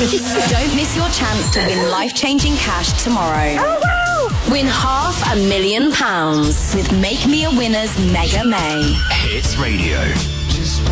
Don't miss your chance to win life-changing cash tomorrow. Oh, wow! Win £500,000 with Make Me a Winner's Mega May. Hits Radio.